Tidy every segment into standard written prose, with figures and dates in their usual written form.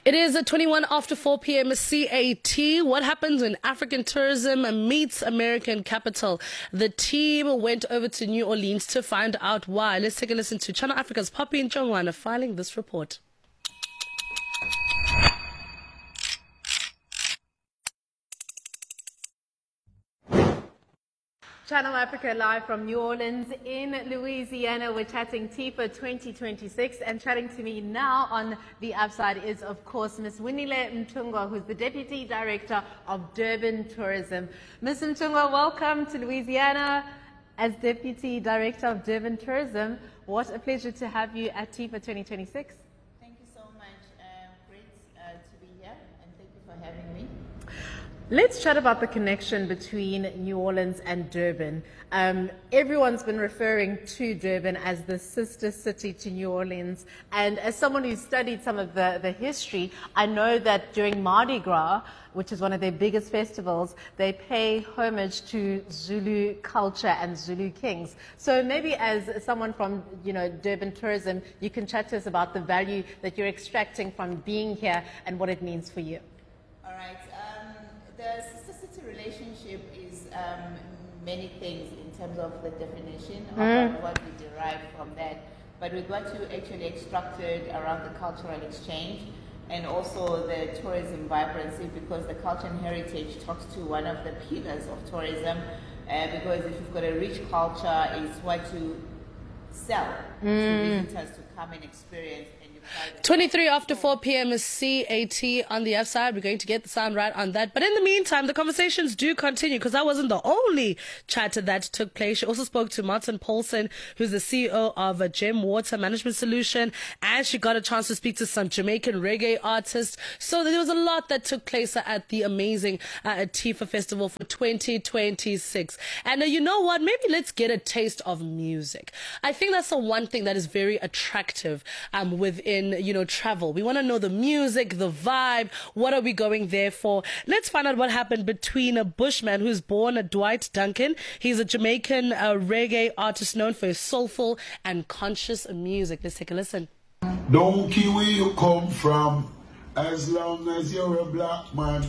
It is at 21 after 4 p.m. CAT. What happens when African tourism meets American capital? The team went over to New Orleans to find out why. Let's take a listen to Channel Africa's Poppy Njongwana filing this report. Channel Africa live from New Orleans in Louisiana. We're chatting TIFA 2026, and chatting to me now on the upside is, of course, Ms. Winile Mtungwa, who's the Deputy Director of Durban Tourism. Ms. Mtungwa, welcome to Louisiana as Deputy Director of Durban Tourism. What a pleasure to have you at TIFA 2026. Thank you so much. Great to be here, and thank you for having me. Let's chat about the connection between New Orleans and Durban. Everyone's been referring to Durban as the sister city to New Orleans. And as someone who's studied some of the history, I know that during Mardi Gras, which is one of their biggest festivals, they pay homage to Zulu culture and Zulu kings. So maybe as someone from, Durban Tourism, you can chat to us about the value that you're extracting from being here and what it means for you. All right. The sister-city relationship is many things in terms of the definition of what we derive from that. But with what you actually extracted around the cultural exchange and also the tourism vibrancy, because the culture and heritage talks to one of the pillars of tourism, because if you've got a rich culture, it's what you sell to visitors to come and experience. 23 after 4 p.m. is CAT on the F side. We're going to get the sound right on that. But in the meantime, the conversations do continue, because that wasn't the only chat that took place. She also spoke to Martin Paulson, who's the CEO of Gem Water Management Solution, and she got a chance to speak to some Jamaican reggae artists. So there was a lot that took place at the amazing TIFA Festival for 2026. And you know what? Maybe let's get a taste of music. I think that's the one thing that is very attractive within travel. We want to know the music, the vibe. What are we going there for? Let's find out what happened between a Bushman, who's born Dwight Duncan. He's a Jamaican reggae artist known for his soulful and conscious music. Let's take a listen. Don't care where you come from, as long as you're a black man.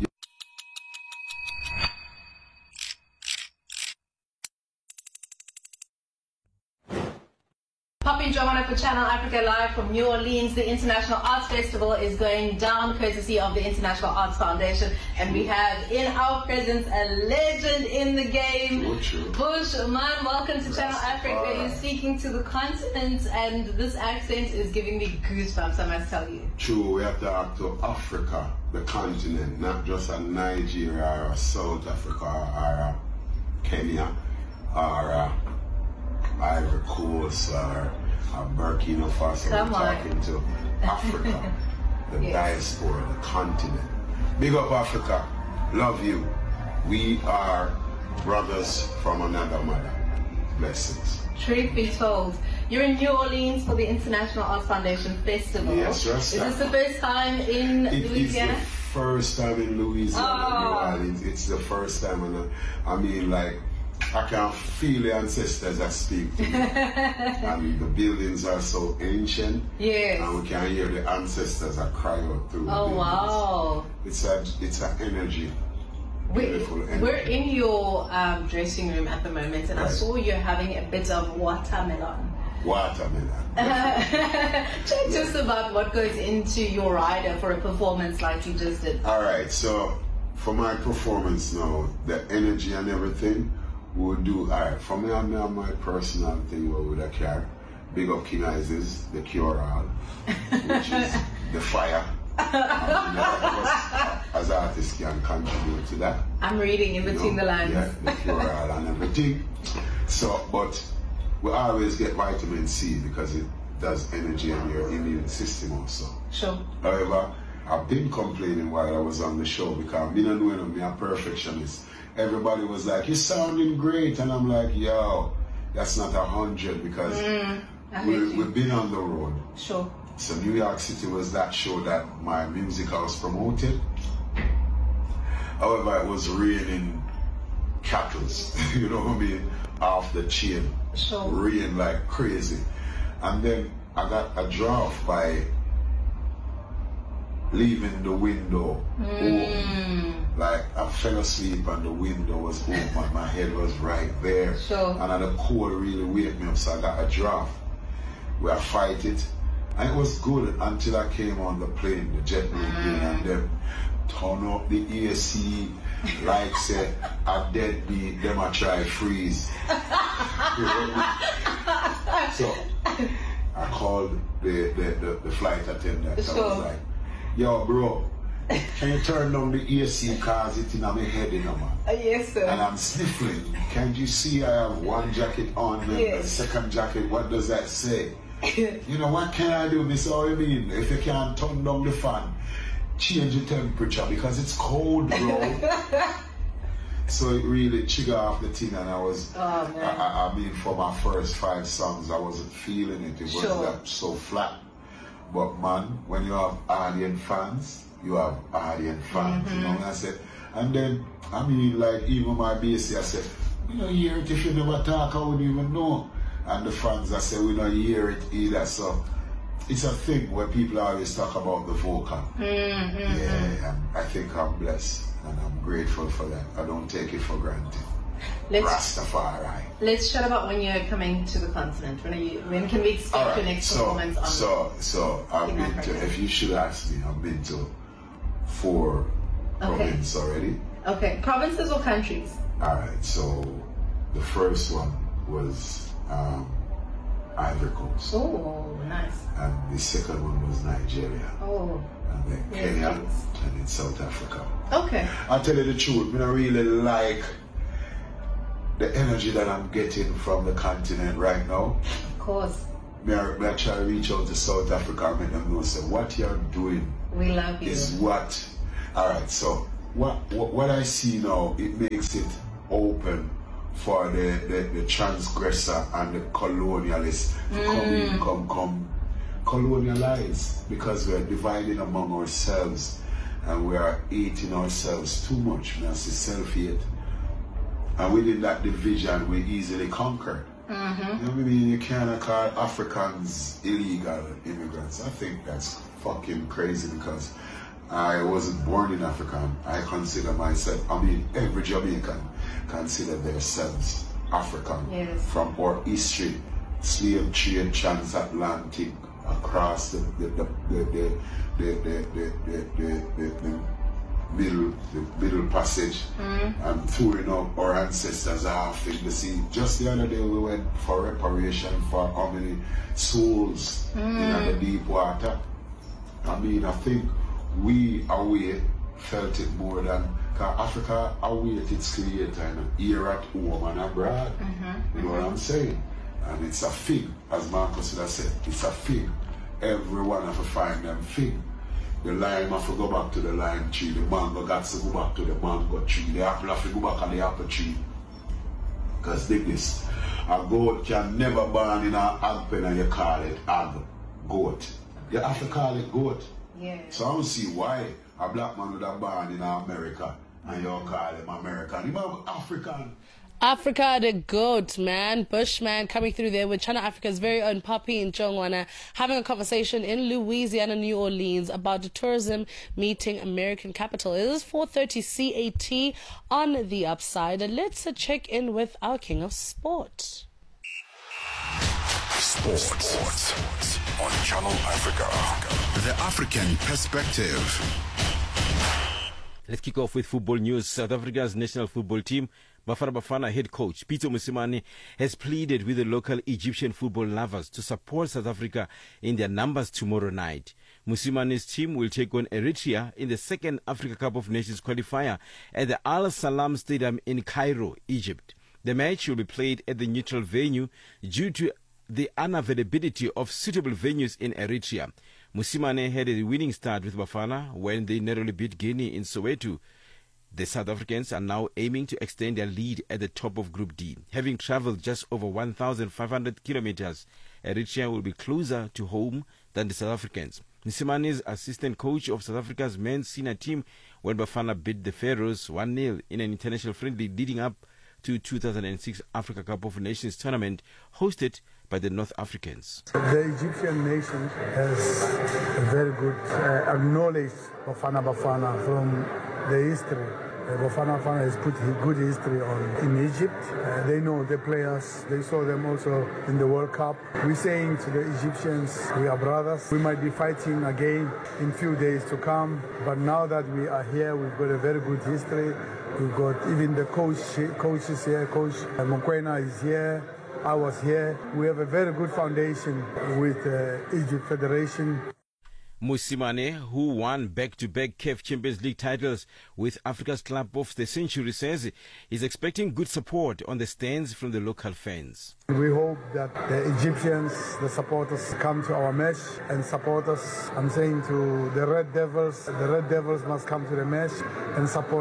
Poppy Njongwana for Channel Africa live from New Orleans. The International Arts Festival is going down courtesy of the International Arts Foundation, and we have in our presence a legend in the game. Bushman, welcome to Channel Africa. You're speaking to the continent, and this accent is giving me goosebumps, I must tell you. True, we have to talk to Africa, the continent, not just a Nigeria or South Africa or Kenya or Ivory Coast or Burkina Faso. We're talking to Africa, the diaspora, the continent. Big up Africa, love you. We are brothers from another mother. Blessings. Truth be told, you're in New Orleans for the International Arts Foundation Festival. Yes, Is this the first time in Louisiana? It's the first time in Louisiana. It's the first time, and I mean, like, I can feel the ancestors that speak to me. And the buildings are so ancient. Yes. And we can hear the ancestors that cry out through the buildings. Wow. It's an energy. Beautiful energy. We're in your dressing room at the moment, and I saw you're having a bit of watermelon. Watermelon. Chat to us about what goes into your rider for a performance like you just did. All right, so for my performance now, the energy and everything, we'll do, all right, for me, I'm my personal thing with a car. Big up King Isis, the cure all, which is the fire. As artists can contribute to that. I'm reading in between the lines. Yeah, the cure all and everything. So, but we always get vitamin C because it does energy on your immune system also. Sure. However, I've been complaining while I was on the show because I've been knowing I'm a perfectionist. Everybody was like, you're sounding great. And I'm like, yo, that's not 100 because we've been on the road. Sure. So New York City was that show that my music house promoted. However, it was raining cattles, you know what I mean, off the chain. Sure. Rain like crazy. And then I got a draft by leaving the window open. Like I fell asleep and the window was open, my head was right there. Sure. And the cold really waked me up, so I got a draft. We fight it. And it was good until I came on the plane, the jet plane, and them turn up the AC, like say a deadbeat, them I try freeze. So I called the flight attendant. Sure. I was like, yo bro, can you turn down the AC cause it's in my head, you know, man? Yes, sir. And I'm sniffling. Can't you see I have one jacket on and the second jacket, what does that say? You know, what can I do? This is all I mean. If you can't turn down the fan, change the temperature because it's cold, bro. So it really triggered off the thing, and I was, I mean, for my first 5 songs, I wasn't feeling it. It was like so flat. But man, when you have audience fans, you have audience fans. You know what I said? And then, I mean, like, even my bass, I said, we don't hear it if you never talk, I wouldn't even know. And the fans, I said, we don't hear it either. So it's a thing where people always talk about the vocal. Yeah, I think I'm blessed and I'm grateful for that. I don't take it for granted. Rastafari. Let's chat about when you're coming to the continent. When can we expect your next performance on So I've been to, if you should ask me, I've been to 4 provinces already. Okay, provinces or countries? Alright, so the first one was Ivory Coast. Oh, nice. And the second one was Nigeria. Oh. And then Kenya and then South Africa. Okay. I'll tell you the truth, I really like the energy that I'm getting from the continent right now. Of course. I try to reach out to South Africa and make them know, say, what you're doing we love you. Is what. Alright, so what I see now, it makes it open for the transgressor and the colonialist to come colonialize, because we're dividing among ourselves and we are eating ourselves too much. That's the self-hate. And within that division, we easily conquer. You know what I mean? You can't call Africans illegal immigrants. I think that's fucking crazy, because I wasn't born in Africa. I consider myself, I mean, every Jamaican consider themselves African. From our history, slave trade, transatlantic, across the middle passage, and touring up our ancestors off in the sea. Just the other day we went for reparation for how many souls in the deep water. I mean, I think we away felt it more than, because Africa await its creator here at home and abroad. You know what I'm saying? And it's a fig, as Marcus would have said, it's a fig. Everyone have to find them fig. The lime have to go back to the lime tree, the mango got to go back to the mango tree, the apple have to go back to the apple tree. Because dig this, a goat can never born in an ag pen and you call it ag goat. You have to call it goat. So I don't see why a black man would have born in America and you call him American. He might be African. Africa the goat, man. Bushman coming through there with China Africa's very own Poppy and Jongwana having a conversation in Louisiana, New Orleans about the tourism meeting American capital. It is 4:30 CAT on the upside. And let's check in with our king of sport. Sports on Channel Africa. The African perspective. Let's kick off with football news. South Africa's national football team, Bafana Bafana head coach Pitso Mosimane has pleaded with the local Egyptian football lovers to support South Africa in their numbers tomorrow night. Musimane's team will take on Eritrea in the second Africa Cup of Nations qualifier at the Al Salam Stadium in Cairo, Egypt. The match will be played at the neutral venue due to the unavailability of suitable venues in Eritrea. Mosimane had a winning start with Bafana when they narrowly beat Guinea in Soweto. The South Africans are now aiming to extend their lead at the top of Group D. Having travelled just over 1,500 kilometers, Eritrea will be closer to home than the South Africans. Mosimane, assistant coach of South Africa's men's senior team, when Bafana beat the Pharaohs 1-0 in an international friendly leading up to 2006 Africa Cup of Nations tournament hosted by the North Africans. The Egyptian nation has a very good acknowledged Bafana Bafana from the history. Bafana Bafana has put good history in Egypt. They know the players. They saw them also in the World Cup. We're saying to the Egyptians, we are brothers. We might be fighting again in few days to come. But now that we are here, we've got a very good history. We've got even the coach is here. Coach Mokwena is here. I was here. We have a very good foundation with Egypt Federation. Mosimane, who won back-to-back CAF Champions League titles with Africa's Club of the Century, says he's expecting good support on the stands from the local fans. We hope that the Egyptians, the supporters, come to our match and support us. I'm saying to the Red Devils must come to the match and support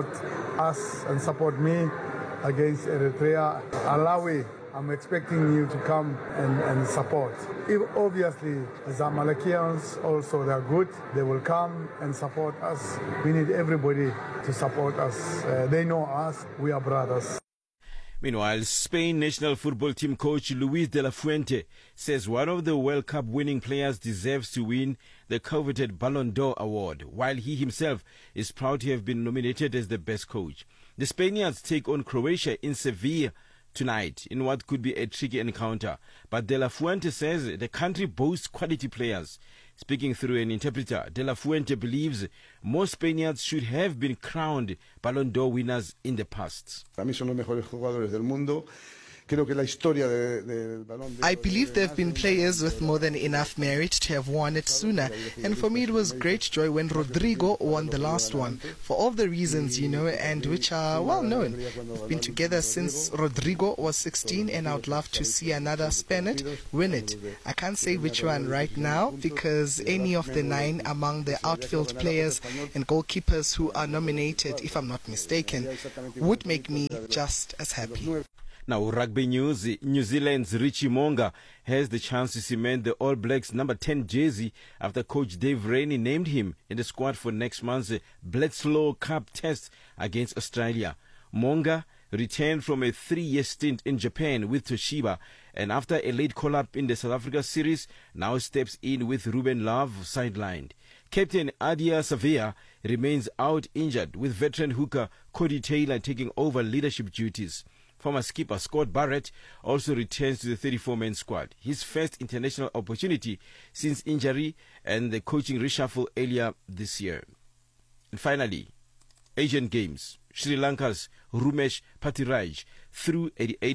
us and support me against Eritrea. Alawi, I'm expecting you to come and support. Obviously, Zamalekians also, they're good. They will come and support us. We need everybody to support us. They know us. We are brothers. Meanwhile, Spain national football team coach Luis de la Fuente says one of the World Cup winning players deserves to win the coveted Ballon d'Or award, while he himself is proud to have been nominated as the best coach. The Spaniards take on Croatia in Sevilla tonight in what could be a tricky encounter. But De La Fuente says the country boasts quality players. Speaking through an interpreter, De La Fuente believes more Spaniards should have been crowned Ballon d'Or winners in the past. Para mí son los mejores jugadores del mundo. Creo que la historia del Balón de Oro. I believe there have been players with more than enough merit to have won it sooner, and for me it was great joy when Rodrigo won the last one, for all the reasons you know and which are well known. We've been together since Rodrigo was 16 and I would love to see another Spaniard win it. I can't say which one right now because any of the 9 among the outfield players and goalkeepers who are nominated, if I'm not mistaken, would make me just as happy. Now, rugby news. New Zealand's Richie Mo'unga has the chance to cement the All Blacks number 10 jersey after coach Dave Rennie named him in the squad for next month's Bledisloe Cup test against Australia. Mo'unga returned from a 3-year stint in Japan with Toshiba, and after a late call-up in the South Africa series, now steps in with Ruben Love sidelined. Captain Adia Savea remains out injured, with veteran hooker Cody Taylor taking over leadership duties. Former skipper Scott Barrett also returns to the 34-man squad, his first international opportunity since injury and the coaching reshuffle earlier this year. And finally, Asian Games. Sri Lanka's Rumesh Patiraj threw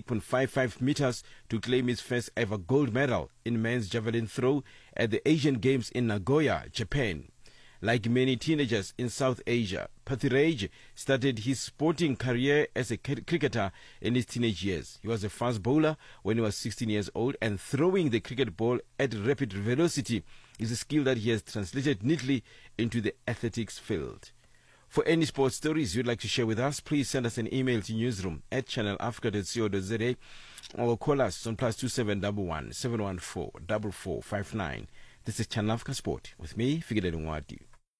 88.55 meters to claim his first ever gold medal in men's javelin throw at the Asian Games in Nagoya, Japan. Like many teenagers in South Asia, Patiraj started his sporting career as a cricketer in his teenage years. He was a fast bowler when he was 16 years old, and throwing the cricket ball at rapid velocity is a skill that he has translated neatly into the athletics field. For any sports stories you'd like to share with us, please send us an email to newsroom@channelafrica.co.za or call us on +2711 714 4459. This is Channel Africa Sport with me, Figile Ngwati.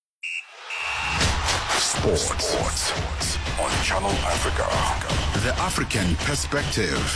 Sports on Channel Africa. The African Perspective.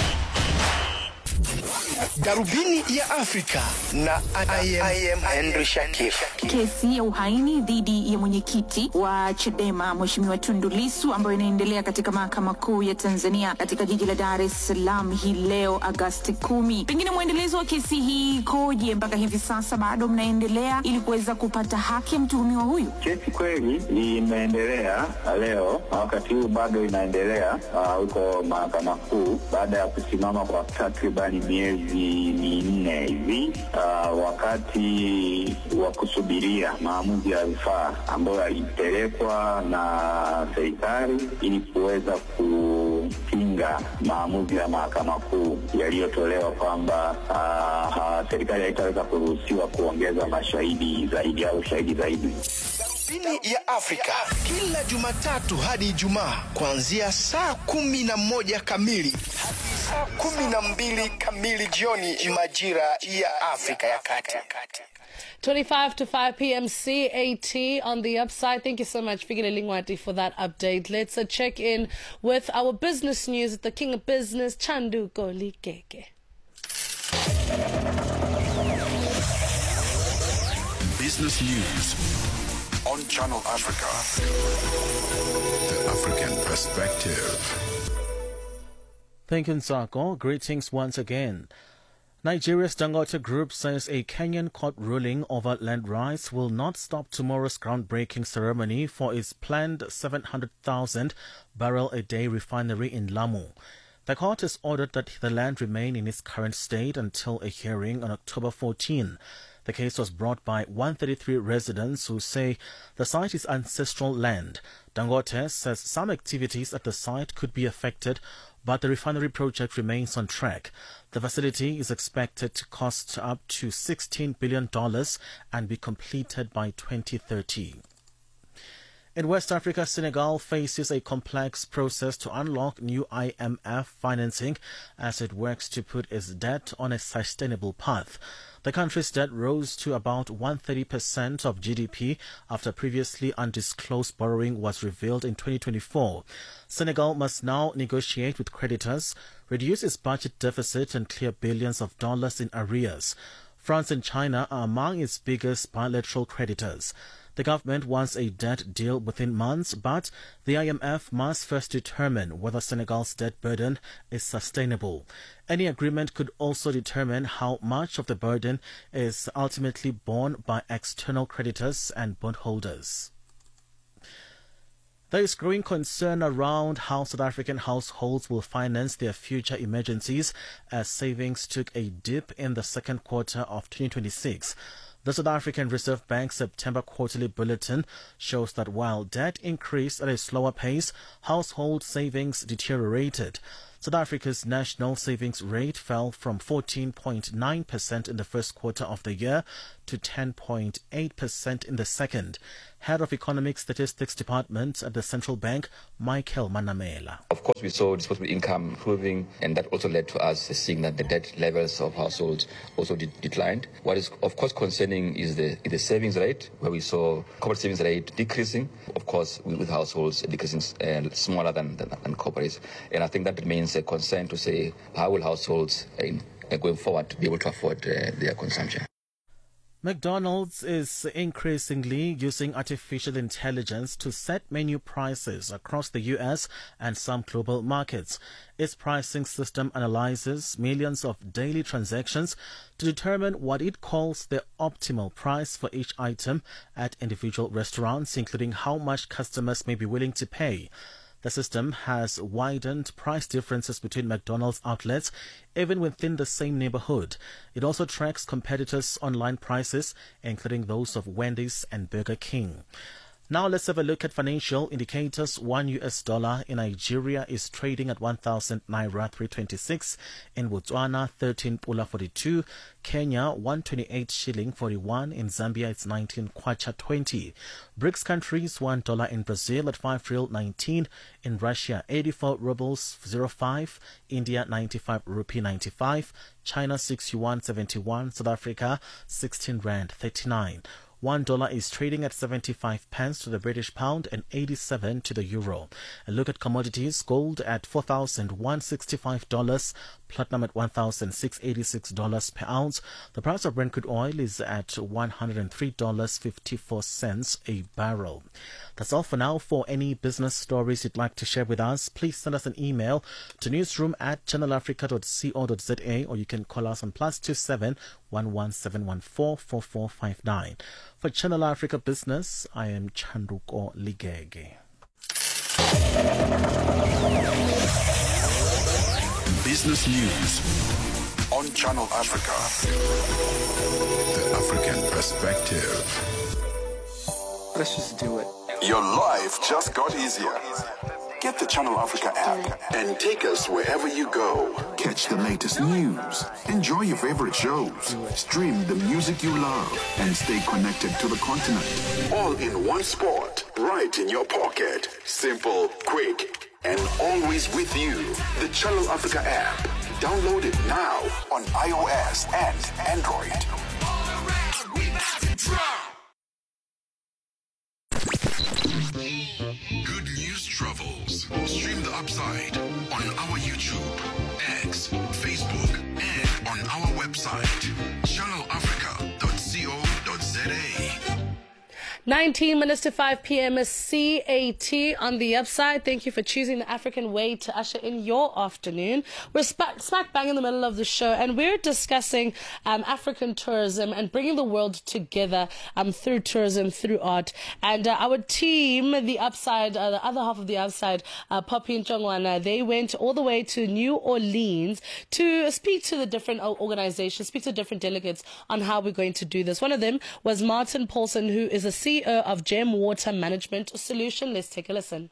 Darubini ya Afrika na I am Henry Shakif. Kesi ya uhaini dhidi ya mwenyekiti wa Chadema Mheshimiwa Tundu Lissu ambayo inaendelea katika mahakama kuu ya Tanzania katika jiji la Dar es Salaam hii leo Agosti 10. Pengine muendelezo wa kesi hii koje mpaka hivi sasa bado mnaendelea ili kuweza kupata haki ya mtuhumiwa huyu? Kesi kweli imeendelea leo, wakati huu bado inaendelea huko mahakama kuu baada ya kusimama kwa takribani miezi 4 hivi, wakati wa kusubiria maamuzi ya rufaa ambayo yalipelekwa na serikali ili kuweza kupinga maamuzi ya mahakama kuu yaliyotolewa kwamba serikali haitaweza kuruhusiwa kuongeza mashahidi zaidi au shahidi zaidi. Darubini ya Afrika kila Jumatatu hadi Ijumaa kuanzia saa 11 kamili hadi saa 12 kamili jioni majira ya Afrika ya Kati. 25 to 5 p.m. CAT on the upside. Thank you so much, Figile Lingwati, for that update. Let's check in with our business news at the King of Business, Chandu Kolikeke. Business News on Channel Africa. The African Perspective. Thank you, Nsako. Greetings once again. Nigeria's Dangote Group says a Kenyan court ruling over land rights will not stop tomorrow's groundbreaking ceremony for its planned 700,000 barrel a day refinery in Lamu. The court has ordered that the land remain in its current state until a hearing on October 14. The case was brought by 133 residents who say the site is ancestral land. Dangote says some activities at the site could be affected, but the refinery project remains on track. The facility is expected to cost up to $16 billion and be completed by 2030. In West Africa, Senegal faces a complex process to unlock new IMF financing as it works to put its debt on a sustainable path. The country's debt rose to about 130% of GDP after previously undisclosed borrowing was revealed in 2024. Senegal must now negotiate with creditors, reduce its budget deficit and clear billions of dollars in arrears. France and China are among its biggest bilateral creditors. The government wants a debt deal within months, but the IMF must first determine whether Senegal's debt burden is sustainable. Any agreement could also determine how much of the burden is ultimately borne by external creditors and bondholders. There is growing concern around how South African households will finance their future emergencies as savings took a dip in the second quarter of 2026. The South African Reserve Bank September quarterly bulletin shows that while debt increased at a slower pace, household savings deteriorated. South Africa's national savings rate fell from 14.9% in the first quarter of the year to 10.8% in the second. Head of Economic Statistics Department at the Central Bank, Michael Manamela. Of course, we saw disposable income improving, and that also led to us seeing that the debt levels of households also declined. What is, of course, concerning is the savings rate, where we saw corporate savings rate decreasing, of course, with households decreasing smaller than corporates. And I think that remains a concern to say, how will households going forward be able to afford their consumption? McDonald's is increasingly using artificial intelligence to set menu prices across the U.S. and some global markets. Its pricing system analyzes millions of daily transactions to determine what it calls the optimal price for each item at individual restaurants, including how much customers may be willing to pay. The system has widened price differences between McDonald's outlets, even within the same neighborhood. It also tracks competitors' online prices, including those of Wendy's and Burger King. Now let's have a look at financial indicators. $1 in Nigeria is trading at 1,000 naira 326. In Botswana, 13 pula 42. Kenya, 128 shilling 41. In Zambia, it's 19 kwacha 20. BRICS countries, $1 in Brazil at 5 real 19. In Russia, 84 rubles 05. India, 95 rupee 95. China, 6 yuan 71. South Africa, 16 rand 39. $1 is trading at 75 pence to the British pound and 87 to the euro. A look at commodities: gold at $4,165, platinum at $1,686 per ounce. The price of Brent crude oil is at $103.54 a barrel. That's all for now. For any business stories you'd like to share with us, please send us an email to newsroom@channelafrica.co.za, or you can call us on +27 11714 4459. For Channel Africa Business, I am Chanduko Ligege. Business News on Channel Africa. The African Perspective. Let's just do it. Your life just got easier. Get the Channel Africa app and take us wherever you go. Catch the latest news, enjoy your favorite shows, stream the music you love, and stay connected to the continent. All in one spot, right in your pocket. Simple, quick, and always with you. The Channel Africa app. Download it now on iOS and Android. Good news travels. Stream the upside on our YouTube, X, Facebook, and on our website, channelafrica.co.za. 19 minutes to 5 p.m. is CAT on the upside. Thank you for choosing the African way to usher in your afternoon. We're smack bang in the middle of the show, and we're discussing African tourism and bringing the world together through tourism, through art. And our team, the upside, the other half of the upside, Poppy and Chongwana, they went all the way to New Orleans to speak to the different organizations, speak to different delegates on how we're going to do this. One of them was Martin Paulson, who is the CEO of Gem Water Management Solution. Let's take a listen.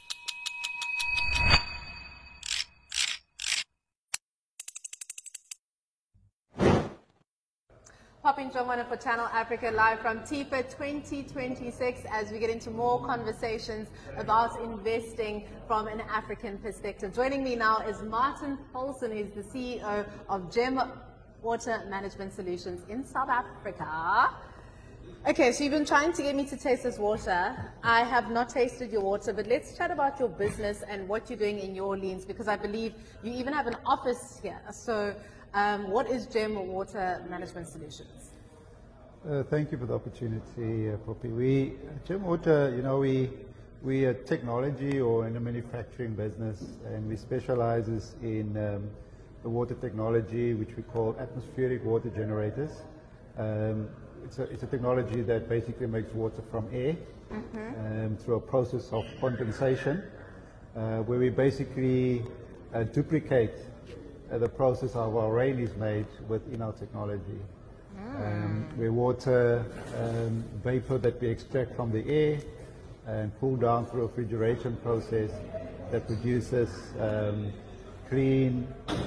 Popping Jongwana for Channel Africa, live from TIFA 2026, as we get into more conversations about investing from an African perspective. Joining me now is Martin Paulson, who's the CEO of Gem Water Management Solutions in South Africa. Okay, so you've been trying to get me to taste this water. I have not tasted your water, but let's chat about your business and what you're doing in New Orleans, because I believe you even have an office here. So what is Gem Water Management Solutions? Thank you for the opportunity, Poppy. Gem Water, you know, we are technology or in a manufacturing business, and we specialize in the water technology, which we call atmospheric water generators. It's a technology that basically makes water from air through a process of condensation, where we basically duplicate the process of how rain is made within our technology. Where water vapor that we extract from the air and cool down through a refrigeration process that produces clean,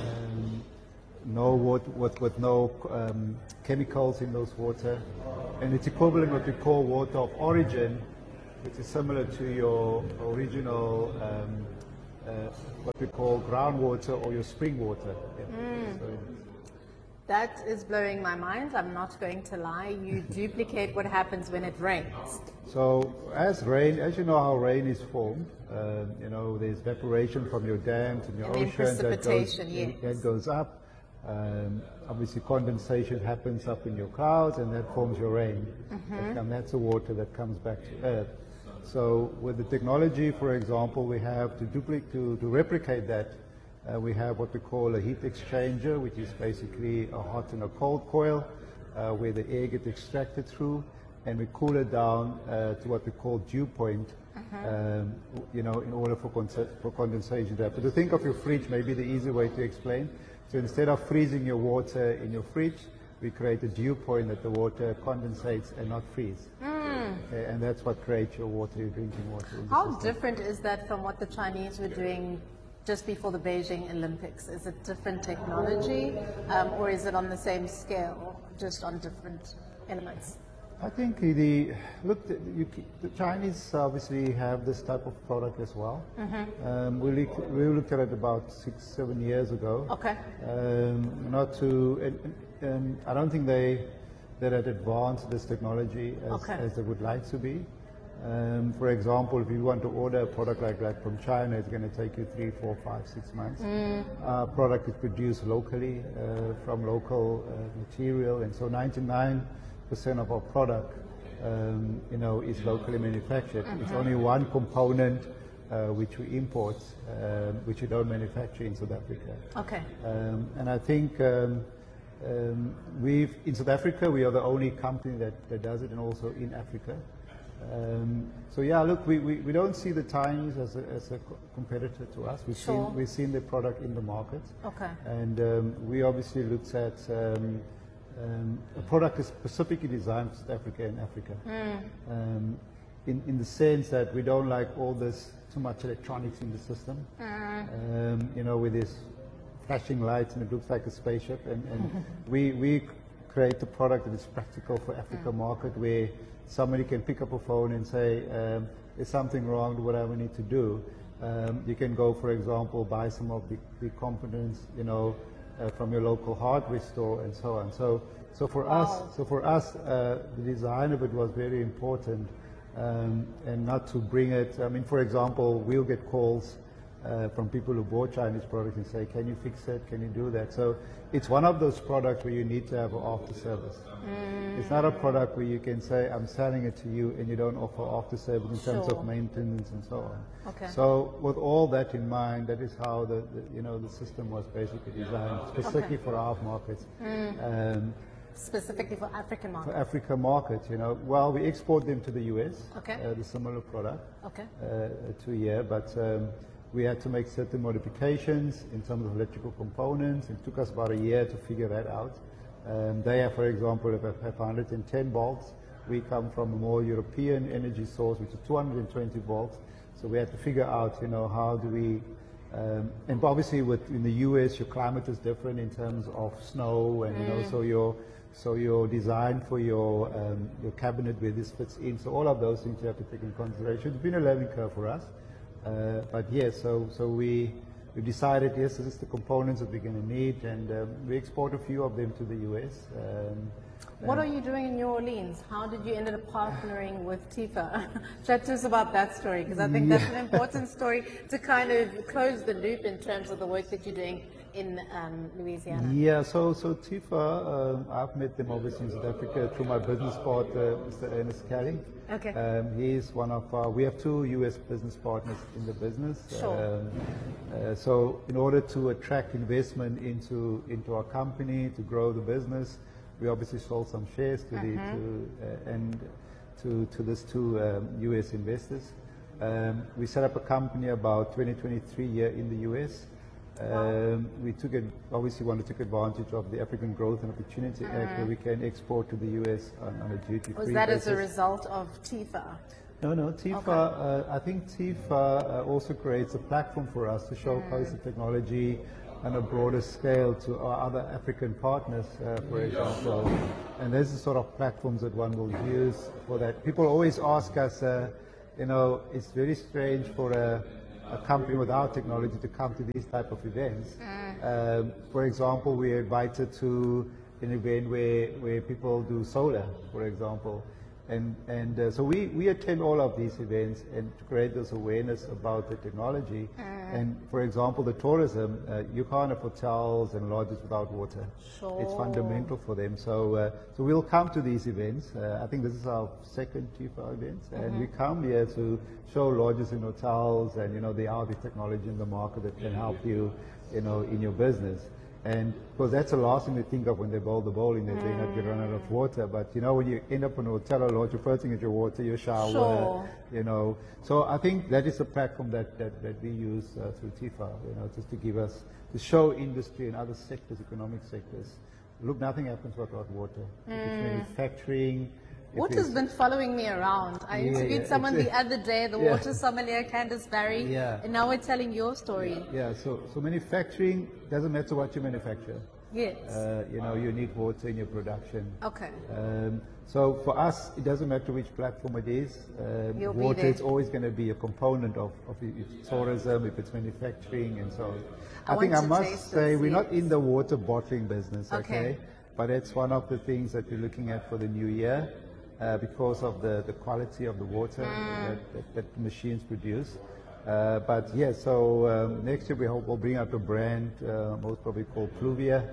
with no chemicals in those water, and it's equivalent what we call water of origin, which is similar to your original what we call groundwater or your spring water. Yeah. So, that is blowing my mind. I'm not going to lie. You duplicate what happens when it rains. So as you know how rain is formed, you know, there's evaporation from your dams and your oceans that goes up. Obviously condensation happens up in your clouds, and that forms your rain. And that's the water that comes back to earth. So with the technology, for example, we have to replicate that. We have what we call a heat exchanger, which is basically a hot and a cold coil where the air gets extracted through, and we cool it down to what we call dew point, you know, in order for condensation to happen. To think of your fridge, maybe the easy way to explain. So instead of freezing your water in your fridge, we create a dew point that the water condensates and not freeze. And that's what creates your water, your drinking water. How different is that from what the Chinese were doing just before the Beijing Olympics? Is it different technology, or is it on the same scale, just on different elements? I think the Chinese obviously have this type of product as well. We looked at it about 6-7 years ago. Okay. I don't think they had advanced this technology as they would like to be. For example, if you want to order a product like that from China, it's going to take you 3, 4, 5, 6 months. Our product is produced locally from local material, and so 99% of our product, you know, is locally manufactured. It's only one component which we import, which we don't manufacture in South Africa. Okay. And I think in South Africa, we are the only company that does it, and also in Africa. So yeah, look, we don't see the Chinese as a competitor to us. We've seen the product in the market. Okay. And we obviously looked at a product is specifically designed for South Africa and Africa. In the sense that we don't like all this too much electronics in the system. You know, with this flashing lights and it looks like a spaceship. And we create a product that is practical for Africa market, where somebody can pick up a phone and say, there's something wrong, what do we need to do? You can go, for example, buy some of the components, you know, from your local hardware store and so on. So for us, the design of it was very important, and not to bring it. I mean, for example, we'll get calls from people who bought Chinese products and say, can you fix it? Can you do that? So it's one of those products where you need to have an after service. It's not a product where you can say, I'm selling it to you and you don't offer after service in terms of maintenance and so on. Okay. So with all that in mind, that is how the system was basically designed, specifically for our markets. Specifically for African markets? For African markets, Well, we export them to the US, okay. The similar product, okay. To here, but we had to make certain modifications in terms of electrical components. It took us about a year to figure that out. They have, for example, have 110 volts. We come from a more European energy source, which is 220 volts. So we had to figure out, how do we, and obviously in the US, your climate is different in terms of snow, and so your design for your cabinet where this fits in. So all of those things you have to take in consideration. It's been a learning curve for us, but yes, so we decided, yes, this is the components that we're going to need, and we export a few of them to the US. What are you doing in New Orleans? How did you end up partnering with Tifa? Chat to us about that story, because I think that's an important story to kind of close the loop in terms of the work that you're doing in Louisiana. Yeah, so Tifa, I've met them obviously in South Africa through my business partner, Mr. Ernest Kelly. Okay. He's one of our, we have 2 US business partners in the business. Sure. So in order to attract investment into our company, to grow the business, we obviously sold some shares to these 2 US investors. We set up a company about 2023 here in the US. We obviously want to take advantage of the African Growth and Opportunity Act, where we can export to the US on a duty-free basis. Was that as a result of Tifa? No, Tifa. Okay. I think Tifa also creates a platform for us to showcase the technology on a broader scale to our other African partners, for example. And those are sort of platforms that one will use for that. People always ask us, it's very strange for a company without technology to come to these type of events. For example, we are invited to an event where people do solar, for example. And so we attend all of these events and to create this awareness about the technology. And for example, the tourism, you can't have hotels and lodges without water. Sure. It's fundamental for them. So we'll come to these events. I think this is our second Tifa event, and we come here to show lodges and hotels, and there are the technology in the market that can help you, in your business. And because that's the last thing they think of when they bowl the bowling, that they're not going to run out of water. But when you end up in a hotel or lodge, your first thing is your water, your shower. Sure. So I think that is a platform that we use through Tifa, just to give us, to show industry and other sectors, economic sectors. Look, nothing happens without water. If it's manufacturing. Water's been following me around. I interviewed someone the other day, the water sommelier, Candice Barry, and now we're telling your story. Yeah, so manufacturing doesn't matter what you manufacture. Yes. You need water in your production. Okay. So for us, it doesn't matter which platform it is. Water is always going to be a component of if it's tourism, if it's manufacturing, and so on. I think I must say we're not in the water bottling business, okay? But it's one of the things that we're looking at for the new year. Because of the quality of the water that the machines produce. But so next year we hope we'll bring out a brand, most probably called Pluvia.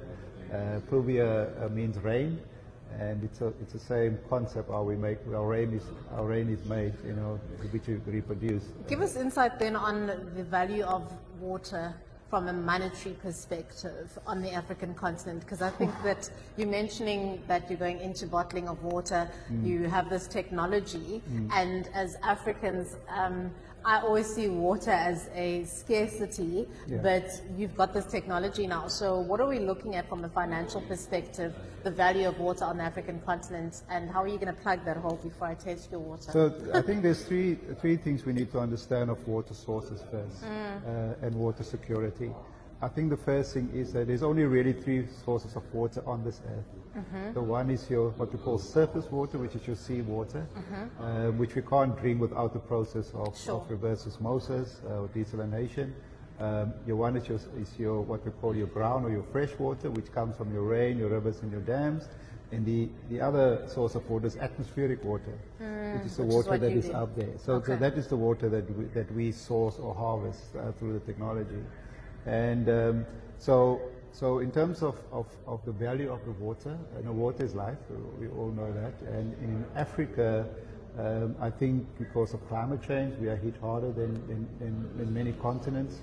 Pluvia means rain, and it's the same concept. Our rain is made, which we reproduce. Give us insight then on the value of water from a monetary perspective on the African continent, because I think that you're mentioning that you're going into bottling of water, you have this technology, and as Africans, I always see water as a scarcity, but you've got this technology now. So what are we looking at from a financial perspective, the value of water on the African continent, and how are you going to plug that hole before I taste your water? So I think there's three things we need to understand of water sources first, and water security. I think the first thing is that there's only really 3 sources of water on this earth. The one is your what we call surface water, which is your sea water, which we can't drink without the process of reverse osmosis or desalination. Your one is your what we call your ground or your fresh water, which comes from your rain, your rivers, and your dams. And the other source of water is atmospheric water, which is the water that is out there. So that is the water that we source or harvest through the technology. And so in terms of the value of the water, water is life, we all know that. And in Africa, I think because of climate change, we are hit harder than in many continents.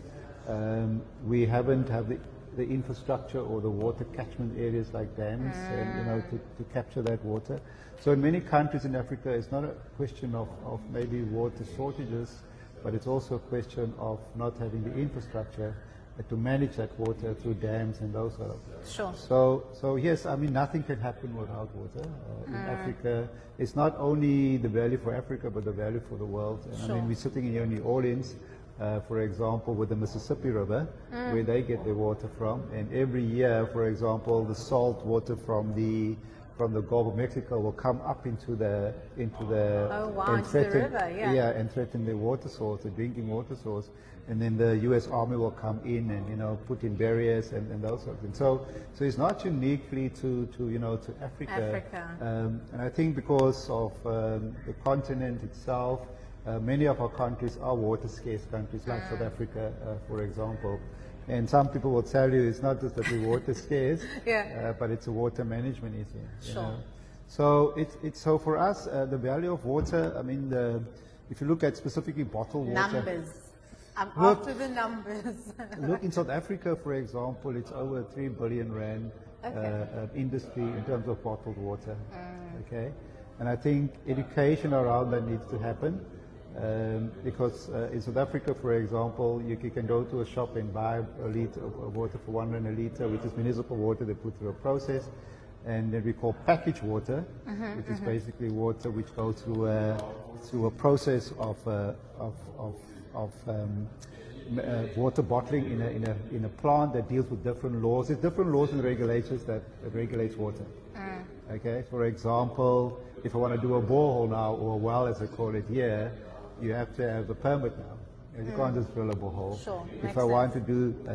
We haven't have the infrastructure or the water catchment areas like dams, and to capture that water. So in many countries in Africa, it's not a question of maybe water shortages, but it's also a question of not having the infrastructure to manage that water through dams and those sort of things. Sure. So yes, I mean, nothing can happen without water in Africa. It's not only the value for Africa, but the value for the world. And I mean, we're sitting here in New Orleans, for example, with the Mississippi River, where they get their water from. And every year, for example, the salt water from the Gulf of Mexico will come up into the and threaten the river, and threaten the water source, the drinking water source. And then the U.S. Army will come in and put in barriers and those sort of things. So it's not uniquely to Africa. And I think because of the continent itself, many of our countries are water scarce countries, like South Africa, for example. And some people will tell you it's not just that we're water scarce, but it's a water management issue. You know? So so for us, the value of water. I mean, if you look at specifically bottled water. Numbers. I'm after the numbers. Look, in South Africa, for example, it's over 3 billion rand industry in terms of bottled water. Okay, and I think education around that needs to happen. Because in South Africa, for example, you can go to a shop and buy a liter of water for 1 rand a liter, which is municipal water they put through a process, and then we call packaged water, which is basically water which goes through a process of water bottling in a plant that deals with different laws. There's different laws and regulations that regulates water. Okay, for example, if I want to do a borehole now, or a well as I call it here, you have to have a permit now. You can't just drill a borehole. Sure, if I want to do